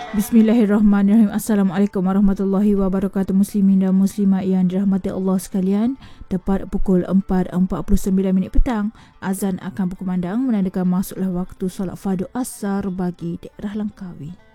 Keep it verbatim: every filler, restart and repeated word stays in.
Bismillahirrahmanirrahim. Assalamualaikum warahmatullahi wabarakatuh, muslimin dan muslimat yang dirahmati Allah sekalian. Tepat pukul empat empat puluh sembilan minit petang, azan akan berkumandang menandakan masuklah waktu solat fardu asar bagi daerah Langkawi.